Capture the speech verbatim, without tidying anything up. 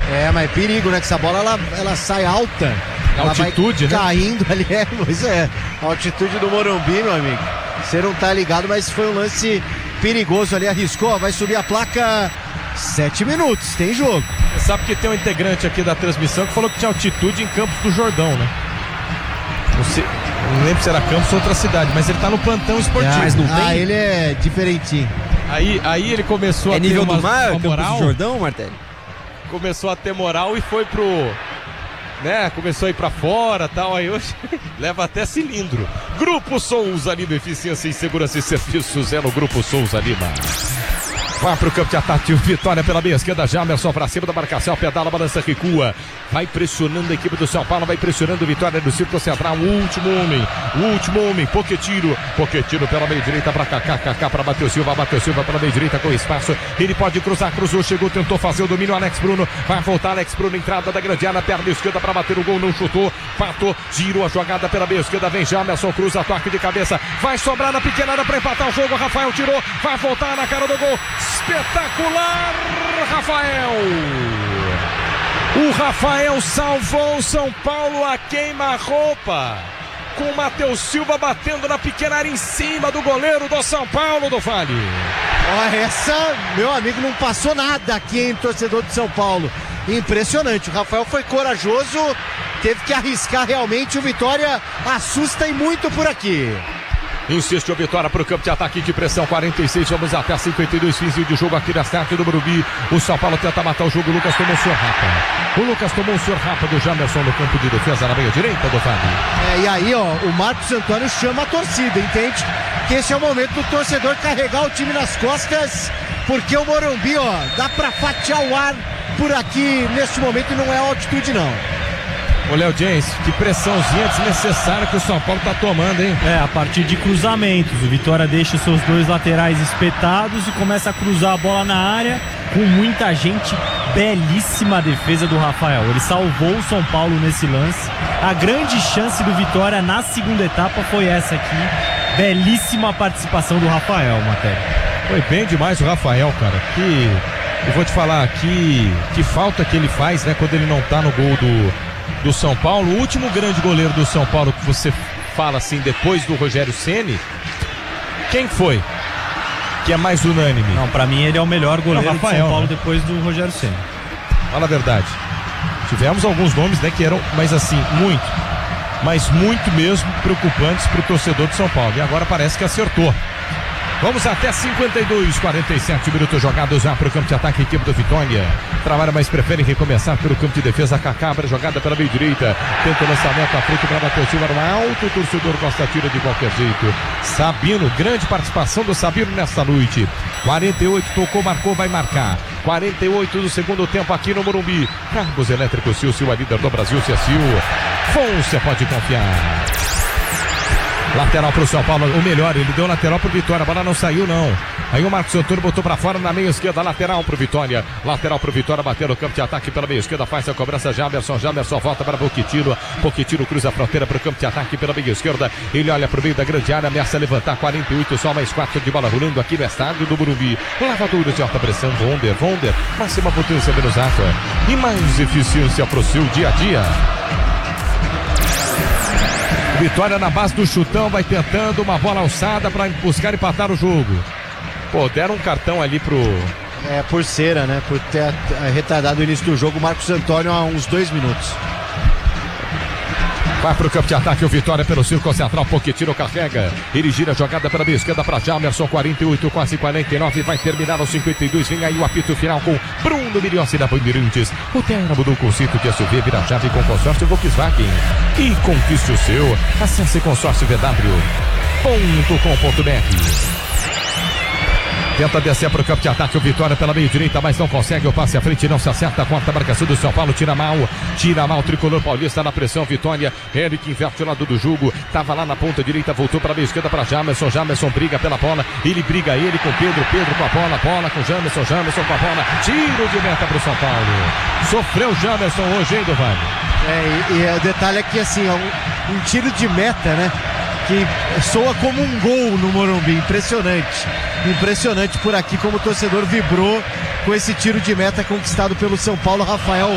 É, mas é perigo, né? Que essa bola ela, ela sai alta. Ela altitude, vai né? Caindo ali, é, pois é. A altitude do Morumbi, meu amigo. Você não tá ligado, mas foi um lance perigoso ali. Arriscou, vai subir a placa. Sete minutos, tem jogo. Você sabe que tem um integrante aqui da transmissão que falou que tinha altitude em Campos do Jordão, né? Não sei, não lembro se era Campos ou outra cidade, mas ele tá no plantão esportivo. Ah, mas não ah, tem? ele é diferentinho. Aí, aí ele começou é a ter nível uma, do mar, uma moral. Campos do Jordão, Martelli? Começou a ter moral e foi pro... né? Começou a ir pra fora e tal, aí hoje leva até cilindro. Grupo Souza Lima, eficiência em segurança e serviços é no Grupo Souza Lima. Vai pro campo de ataque, Vitória pela meia esquerda, Jamerson pra cima da marcação, pedala, balança, recua. Vai pressionando a equipe do São Paulo, vai pressionando Vitória do Círculo Central. O último homem, o último homem, Poquetino. Poquetino pela meia direita pra Kaká, Kaká pra Matheus Silva, Matheus Silva pela meia direita com espaço. Ele pode cruzar, cruzou, chegou, tentou fazer o domínio, Alex Bruno. Vai voltar, Alex Bruno, entrada da grande área, perna esquerda pra bater o gol, não chutou. Fatou, girou a jogada pela meia esquerda, vem Jamerson, cruza, toque de cabeça. Vai sobrar na pequena área pra empatar o jogo, Rafael tirou, vai voltar na cara do gol. Espetacular, Rafael! O Rafael salvou o São Paulo a queima-roupa, com o Matheus Silva batendo na pequena área em cima do goleiro do São Paulo do Vale. Ó, essa, meu amigo, não passou nada aqui, hein, torcedor de São Paulo. Impressionante, o Rafael foi corajoso, teve que arriscar realmente. O Vitória assusta e muito por aqui. Insiste o Vitória para o campo de ataque de pressão, quarenta e seis, vamos até cinquenta e dois, fins de jogo aqui na start do Morumbi. O São Paulo tenta matar o jogo, o Lucas tomou o senhor rapa. O Lucas tomou o senhor rapa do Jamerson no campo de defesa na meia direita do Vale. É, e aí, ó, o Marcos Antônio chama a torcida, entende? Que esse é o momento do torcedor carregar o time nas costas, porque o Morumbi, ó, dá pra fatiar o ar por aqui neste momento e não é altitude, não. Ô, Léo James, que pressãozinha desnecessária que o São Paulo tá tomando, hein? É, a partir de cruzamentos. O Vitória deixa os seus dois laterais espetados e começa a cruzar a bola na área com muita gente. Belíssima defesa do Rafael. Ele salvou o São Paulo nesse lance. A grande chance do Vitória na segunda etapa foi essa aqui. Belíssima participação do Rafael, Matéria. Foi bem demais o Rafael, cara. Que... eu vou te falar, que, que falta que ele faz, né, quando ele não tá no gol do... do São Paulo. O último grande goleiro do São Paulo que você fala assim, depois do Rogério Ceni, quem foi? Que é mais unânime? Não, pra mim ele é o melhor goleiro Não, Rafael, do São Paulo, né? depois do Rogério Ceni. Fala a verdade. Tivemos alguns nomes, né, que eram, mas assim, muito, mas muito mesmo preocupantes pro torcedor de São Paulo. E agora parece que acertou. Vamos até cinquenta e dois, quarenta e sete minutos jogados já para o campo de ataque, equipe do Vitória. Trabalha, mas prefere recomeçar pelo campo de defesa. Cacabra, jogada pela meia direita. Tenta o lançamento à frente para Matheus Silva no alto. O torcedor Costa tira de qualquer jeito. Sabino, grande participação do Sabino nesta noite. quarenta e oito, tocou, marcou, vai marcar. quarenta e oito do segundo tempo aqui no Morumbi. Cargos Elétricos Sil, a líder do Brasil, Cecil. Você pode confiar. Lateral pro São Paulo, o melhor, ele deu lateral pro Vitória, a bola não saiu não. Aí o Marcos Antônio botou pra fora na meia esquerda, lateral pro Vitória. Lateral pro Vitória, bateu no campo de ataque pela meia esquerda, faz a cobrança Jamerson, Jamerson volta para Poquetino. Poquetino cruza a fronteira pro campo de ataque pela meia esquerda. Ele olha pro meio da grande área, ameaça levantar, quarenta e oito, só mais quatro de bola rolando aqui no estádio do Morumbi. Lavadura de alta pressão, Vonder, Vonder, máxima potência menos água e mais eficiência pro seu dia a dia. Vitória na base do chutão, vai tentando uma bola alçada para buscar empatar o jogo. Pô, deram um cartão ali pro... É, por cera, né? Por ter retardado o início do jogo, Marcos Antônio há uns dois minutos. Vai pro campo de ataque, o Vitória pelo círculo central, Poquetino carrega, ele gira a jogada pela meia esquerda para Jamerson, quarenta e oito, quase quarenta e nove, vai terminar aos cinquenta e dois, vem aí o apito final com Bruno Miliossi da Bandeirantes. O Terra mudou o conceito de S U V, vira chave com consórcio Volkswagen e conquiste o seu. Acesse consórcio v w ponto com ponto b r. Tenta descer para o campo de ataque, o Vitória pela meia direita, mas não consegue, o passe à frente não se acerta, a quarta marcação do São Paulo, tira mal, tira mal, o tricolor paulista na pressão, Vitória, Eric inverte o lado do jogo, tava lá na ponta direita, voltou para a meia esquerda para Jamerson, Jamerson briga pela bola, ele briga ele com Pedro, Pedro com a bola, bola com Jamerson, Jamerson com a bola, tiro de meta para o São Paulo, sofreu Jamerson hoje, hein, do Vale? É, e, e o detalhe é que assim, é um, um tiro de meta, né? Que soa como um gol no Morumbi, impressionante, impressionante por aqui como o torcedor vibrou com esse tiro de meta conquistado pelo São Paulo. Rafael